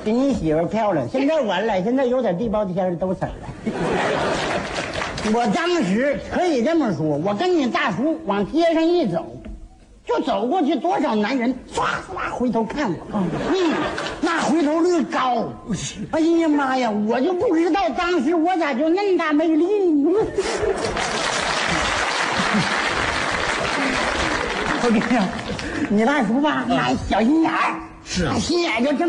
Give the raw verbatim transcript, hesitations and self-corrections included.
比你媳妇漂亮。现在完了，现在有点地包天都死了。我当时可以这么说，我跟你大叔往街上一走，就走过去，多少男人唰唰回头看我，嗯，那回头率高。哎呀妈呀，我就不知道当时我咋就那么大魅力呢？我跟你说，你大叔吧，那小心眼儿， 是啊， 心眼就这么。